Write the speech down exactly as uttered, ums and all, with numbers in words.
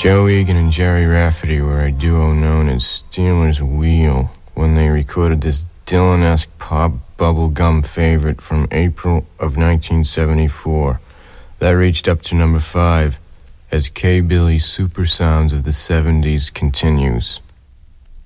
Joe Egan and Jerry Rafferty were a duo known as Steeler's Wheel when they recorded this Dylan-esque pop bubblegum favorite from April of nineteen seventy-four. That reached up to number five as K. Billy's Super Sounds of the seventies continues.